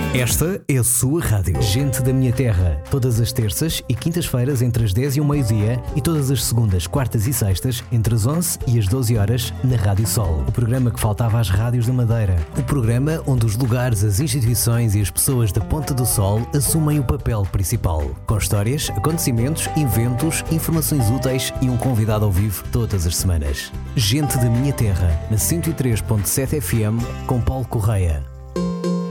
Esta é a sua rádio. Gente da Minha Terra. Todas as terças e quintas-feiras entre as 10 e o meio-dia e todas as segundas, quartas e sextas entre as 11 e as 12 horas na Rádio Sol. O programa que faltava às rádios da Madeira. O programa onde os lugares, as instituições e as pessoas da Ponta do Sol assumem o papel principal. Com histórias, acontecimentos, eventos, informações úteis e um convidado ao vivo todas as semanas. Gente da Minha Terra, na 103.7 FM, com Paulo Correia.